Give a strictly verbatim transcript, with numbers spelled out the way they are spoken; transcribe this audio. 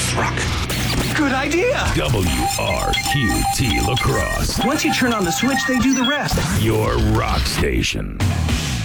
rock. Good idea. W R Q T La Crosse. Once you turn on the switch, they do the rest. Your rock station.